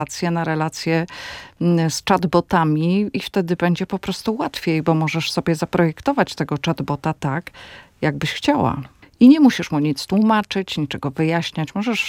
na relacje z chatbotami i wtedy będzie po prostu łatwiej, bo możesz sobie zaprojektować tego chatbota tak, jakbyś chciała. I nie musisz mu nic tłumaczyć, niczego wyjaśniać.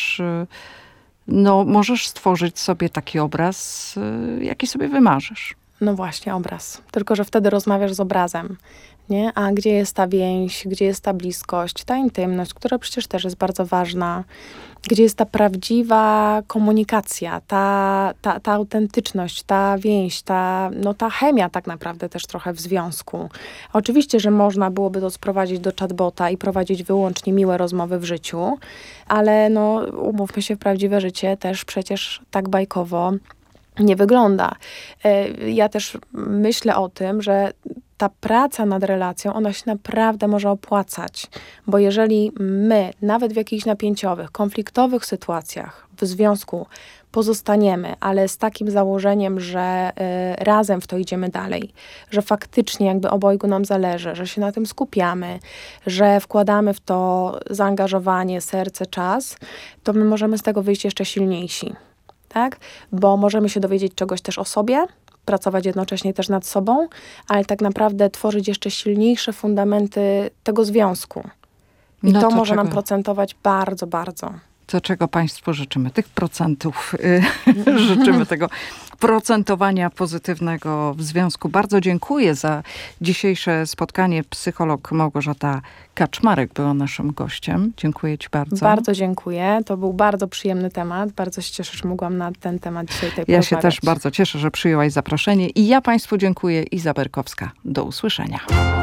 Możesz stworzyć sobie taki obraz, jaki sobie wymarzysz. No właśnie, obraz. Tylko że wtedy rozmawiasz z obrazem, nie? A gdzie jest ta więź, gdzie jest ta bliskość, ta intymność, która przecież też jest bardzo ważna. Gdzie jest ta prawdziwa komunikacja, ta autentyczność, ta więź, ta chemia tak naprawdę też trochę w związku. Oczywiście, że można byłoby to sprowadzić do chatbota i prowadzić wyłącznie miłe rozmowy w życiu, ale umówmy się, w prawdziwe życie też przecież tak bajkowo nie wygląda. Ja też myślę o tym, że ta praca nad relacją, ona się naprawdę może opłacać, bo jeżeli my, nawet w jakichś napięciowych, konfliktowych sytuacjach w związku pozostaniemy, ale z takim założeniem, że razem w to idziemy dalej, że faktycznie jakby obojgu nam zależy, że się na tym skupiamy, że wkładamy w to zaangażowanie, serce, czas, to my możemy z tego wyjść jeszcze silniejsi. Tak? Bo możemy się dowiedzieć czegoś też o sobie, pracować jednocześnie też nad sobą, ale tak naprawdę tworzyć jeszcze silniejsze fundamenty tego związku. I to może nam procentować bardzo, bardzo. To czego Państwu życzymy? Tych procentów. Życzymy tego procentowania pozytywnego w związku. Bardzo dziękuję za dzisiejsze spotkanie. Psycholog Małgorzata Kaczmarek była naszym gościem. Dziękuję Ci bardzo. Bardzo dziękuję. To był bardzo przyjemny temat. Bardzo się cieszę, że mogłam na ten temat dzisiaj tutaj porozmawiać. Ja się też bardzo cieszę, że przyjęłaś zaproszenie. I ja Państwu dziękuję. Iza Berkowska. Do usłyszenia.